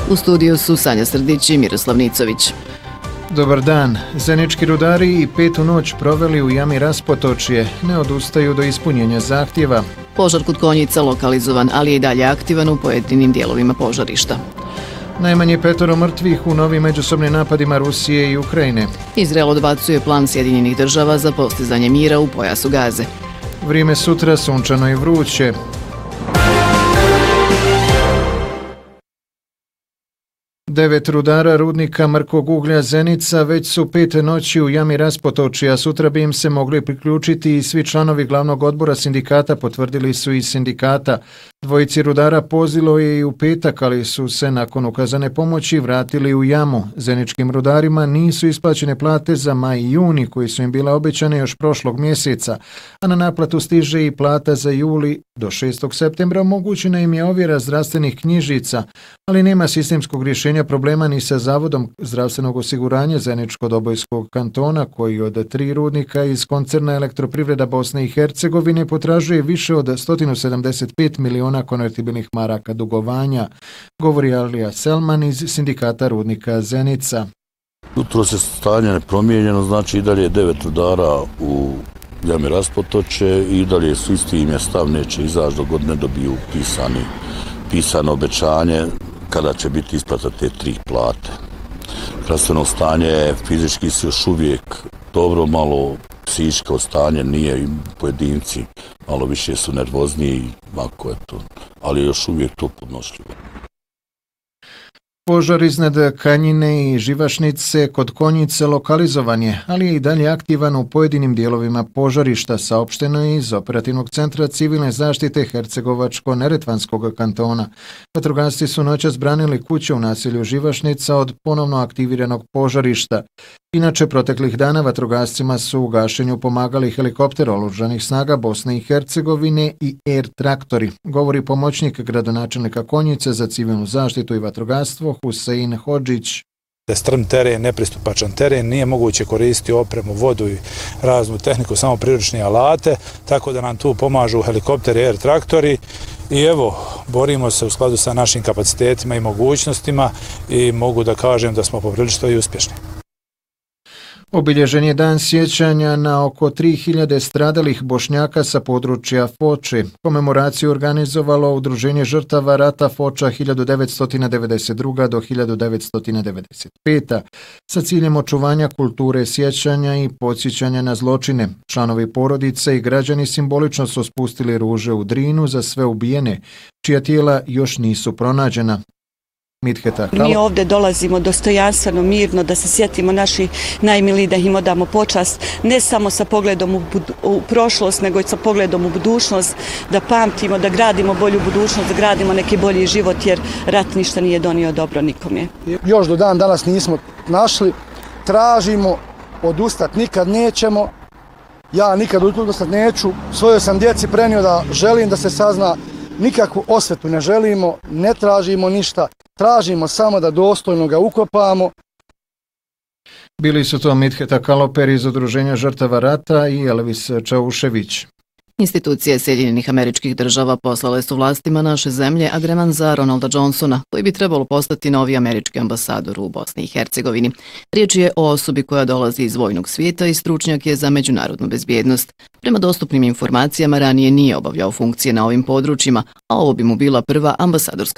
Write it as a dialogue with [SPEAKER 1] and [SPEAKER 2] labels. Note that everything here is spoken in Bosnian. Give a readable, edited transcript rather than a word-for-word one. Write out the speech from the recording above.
[SPEAKER 1] U studiju su Sanja Srdić i Miroslav Nicović.
[SPEAKER 2] Dobar dan. Zenički rudari i petu noć proveli u jami Raspotočje, ne odustaju do ispunjenja zahtjeva.
[SPEAKER 1] Požar kod Konjica lokalizovan, ali je i dalje aktivan u pojedinim dijelovima požarišta.
[SPEAKER 2] Najmanje 5 mrtvih u novim međusobnim napadima Rusije i Ukrajine.
[SPEAKER 1] Izrael odbacuje plan Sjedinjenih država za postizanje mira u pojasu Gaze.
[SPEAKER 2] Vrijeme sutra sunčano i vruće. Devet rudara rudnika mrkog uglja Zenica već su 5 noći u jami Raspotočja, a sutra bi im se mogli priključiti i svi članovi glavnog odbora sindikata, potvrdili su iz sindikata. Dvojici rudara pozilo je i u petak, ali su se nakon ukazane pomoći vratili u jamu. Zeničkim rudarima nisu isplaćene plate za maj i juni, koji su im bile obećane još prošlog mjeseca, a na naplatu stiže i plata za juli. Do 6. septembra omogućena im je ovjera zdravstvenih knjižica, ali nema sistemskog rješenja problema ni sa Zavodom zdravstvenog osiguranja Zeničko-Dobojskog kantona, koji od 3 rudnika iz koncerna Elektroprivreda Bosne i Hercegovine potražuje više od 175 miliona konvertibilnih maraka dugovanja, govori Alija Selman iz sindikata rudnika Zenica.
[SPEAKER 3] Jutro se stanje nepromijenjeno, znači i dalje je 9 rudara u jami Raspotočje i dalje su isti im je stav, neće izaći dok god ne dobiju pisano obećanje kada će biti isplata te 3 plate. Zdravstveno stanje fizički se još uvijek dobro, malo psihičko stanje nije, i pojedinci malo više su nervozniji, ako je to, ali još uvijek to podnošljivo.
[SPEAKER 2] Požar iznad Kanjine i Živašnice kod Konjice lokalizovan je, ali je i dalje aktivan u pojedinim dijelovima požarišta, saopšteno je iz Operativnog centra civilne zaštite Hercegovačko-Neretvanskog kantona. Vatrogasci su noćas branili kuće u naselju Živašnica od ponovno aktiviranog požarišta. Inače, proteklih dana vatrogascima su u gašenju pomagali helikopter Oružanih snaga Bosne i Hercegovine i air traktori, govori pomoćnik gradonačelnika Konjice za civilnu zaštitu i vatrogastvo Husein Hodžić.
[SPEAKER 4] Strm teren, nepristupačan teren, nije moguće koristiti opremu, vodu i raznu tehniku, samo priručne alate, tako da nam tu pomažu helikopteri i air traktori. I evo, borimo se u skladu sa našim kapacitetima i mogućnostima i mogu da kažem da smo poprilično i uspješni.
[SPEAKER 2] Obilježen je dan sjećanja na oko 3000 stradalih Bošnjaka sa područja Foče. Komemoraciju organizovalo Udruženje žrtava rata Foča 1992. do 1995. sa ciljem očuvanja kulture sjećanja i podsjećanja na zločine. Članovi porodice i građani simbolično su spustili ruže u Drinu za sve ubijene, čija tijela još nisu pronađena.
[SPEAKER 5] Mi ovdje dolazimo dostojanstveno, mirno, da se sjetimo naših najmilijih, da im odamo počast, ne samo sa pogledom u prošlost, nego i sa pogledom u budućnost, da pamtimo, da gradimo bolju budućnost, da gradimo neki bolji život, jer rat ništa nije donio dobro nikome.
[SPEAKER 6] Još do dan danas nismo našli, tražimo, odustat nikad nećemo, ja nikad odustat neću, svojoj sam djeci prenio da želim da se sazna, nikakvu osvetu ne želimo, ne tražimo ništa, tražimo samo da dostojno ga ukopamo.
[SPEAKER 2] Bili su to Midheta Kaloper iz Udruženja žrtava rata i Elvis Čaušević.
[SPEAKER 1] Institucije Sjedinjenih Američkih Država poslale su vlastima naše zemlje agreman za Ronalda Johnsona, koji bi trebalo postati novi američki ambasador u Bosni i Hercegovini. Riječ je o osobi koja dolazi iz vojnog svijeta i stručnjak je za međunarodnu bezbjednost. Prema dostupnim informacijama ranije nije obavljao funkcije na ovim područjima, a ovo bi mu bila prva ambasadorska